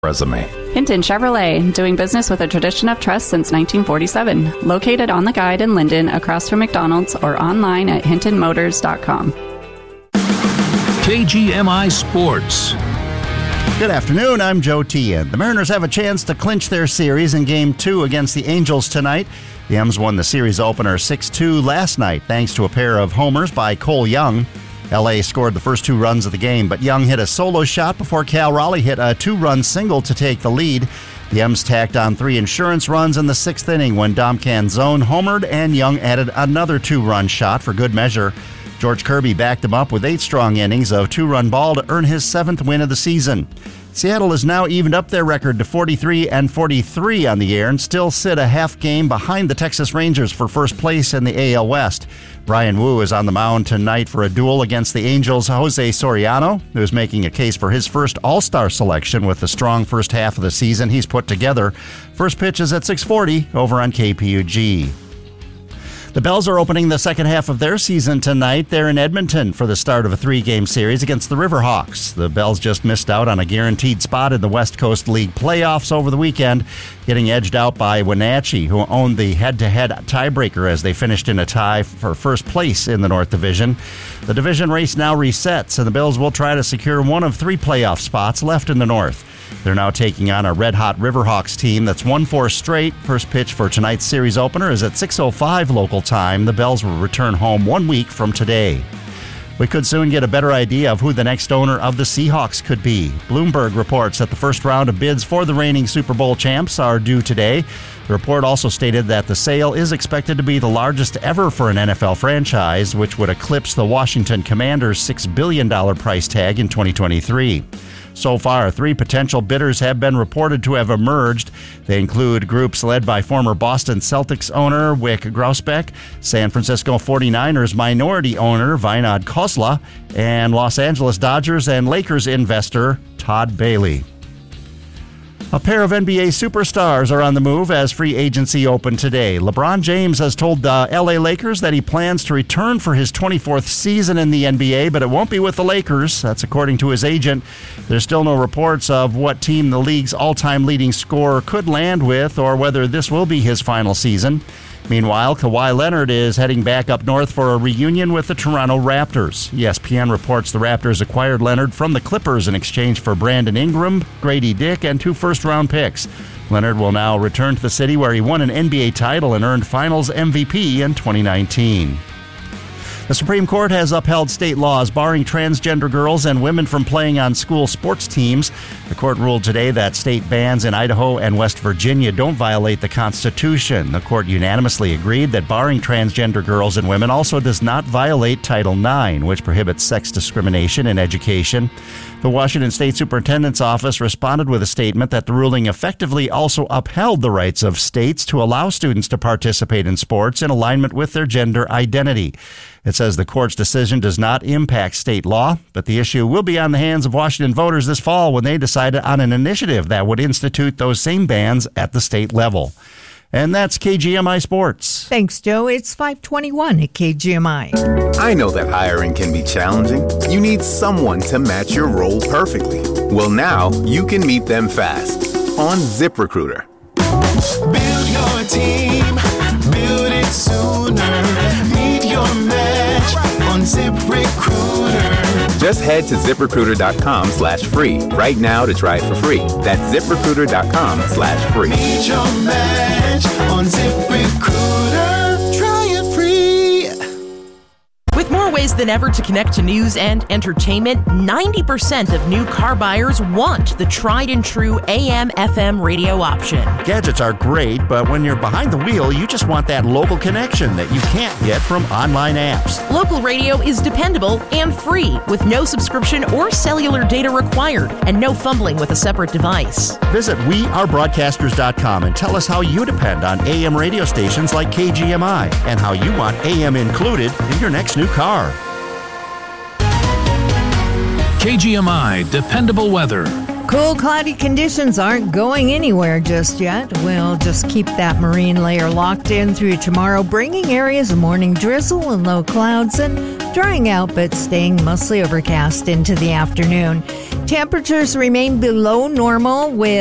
resume. Hinton Chevrolet, doing business with a tradition of trust since 1947. Located on the Guide in Linden, across from McDonald's, or online at hintonmotors.com. KGMI Sports. Good afternoon, I'm Joe Tian. The Mariners have a chance to clinch their series in Game 2 against the Angels tonight. The M's won the series opener 6-2 last night thanks to a pair of homers by Cole Young. L.A. scored the first 2 runs of the game, but Young hit a solo shot before Cal Raleigh hit a 2-run single to take the lead. The M's tacked on 3 insurance runs in the 6th inning when Dom Canzone homered and Young added another 2-run shot for good measure. George Kirby backed him up with 8 strong innings of 2-run ball to earn his 7th win of the season. Seattle has now evened up their record to 43-43 on the year and still sit a half game behind the Texas Rangers for first place in the AL West. Brian Wu is on the mound tonight for a duel against the Angels' Jose Soriano, who is making a case for his first All-Star selection with the strong first half of the season he's put together. First pitch is at 6:40 over on KPUG. The Bells are opening the second half of their season tonight. They're in Edmonton for the start of a 3-game series against the Riverhawks. The Bells just missed out on a guaranteed spot in the West Coast League playoffs over the weekend, getting edged out by Wenatchee, who owned the head-to-head tiebreaker as they finished in a tie for first place in the North Division. The division race now resets, and the Bills will try to secure one of 3 playoff spots left in the North. They're now taking on a red-hot Riverhawks team that's won 4 straight. First pitch for tonight's series opener is at 6:05 local time. The Bells will return home 1 week from today. We could soon get a better idea of who the next owner of the Seahawks could be. Bloomberg reports that the first round of bids for the reigning Super Bowl champs are due today. The report also stated that the sale is expected to be the largest ever for an NFL franchise, which would eclipse the Washington Commanders' $6 billion price tag in 2023. So far, 3 potential bidders have been reported to have emerged. They include groups led by former Boston Celtics owner Wyc Grousbeck, San Francisco 49ers minority owner Vinod Khosla, and Los Angeles Dodgers and Lakers investor Todd Bailey. A pair of NBA superstars are on the move as free agency opened today. LeBron James has told the LA Lakers that he plans to return for his 24th season in the NBA, but it won't be with the Lakers. That's according to his agent. There's still no reports of what team the league's all-time leading scorer could land with or whether this will be his final season. Meanwhile, Kawhi Leonard is heading back up north for a reunion with the Toronto Raptors. ESPN reports the Raptors acquired Leonard from the Clippers in exchange for Brandon Ingram, Grady Dick, and 2 first-round picks. Leonard will now return to the city where he won an NBA title and earned Finals MVP in 2019. The Supreme Court has upheld state laws barring transgender girls and women from playing on school sports teams. The court ruled today that state bans in Idaho and West Virginia don't violate the Constitution. The court unanimously agreed that barring transgender girls and women also does not violate Title IX, which prohibits sex discrimination in education. The Washington State Superintendent's Office responded with a statement that the ruling effectively also upheld the rights of states to allow students to participate in sports in alignment with their gender identity. It says the court's decision does not impact state law, but the issue will be on the hands of Washington voters this fall when they decided on an initiative that would institute those same bans at the state level. And that's KGMI Sports. Thanks, Joe. It's 5:21 at KGMI. I know that hiring can be challenging. You need someone to match your role perfectly. Well, now you can meet them fast on ZipRecruiter. Build your team, build it sooner. Meet your match on ZipRecruiter. Just head to ZipRecruiter.com/free right now to try it for free. That's ZipRecruiter.com/free. Meet your match on ZipRecruiter. Try it free. With more ways than ever to connect to news and entertainment, 90% of new car buyers want the tried and true AM/FM radio option. Gadgets are great, but when you're behind the wheel, you just want that local connection that you can't get from online apps. Local radio is dependable and free, with no subscription or cellular data required, and no fumbling with a separate device. Visit wearebroadcasters.com and tell us how you depend on AM radio stations like KGMI and how you want AM included in your next new car. KGMI Dependable Weather. Cool, cloudy conditions aren't going anywhere just yet. We'll just keep that marine layer locked in through tomorrow, bringing areas of morning drizzle and low clouds and drying out, but staying mostly overcast into the afternoon. Temperatures remain below normal with